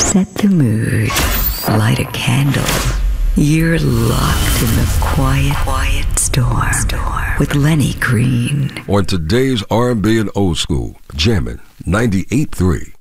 Set the mood. Light a candle. You're locked in the quiet storm with Lenny Green. On today's R&B and Old School, jamming 98.3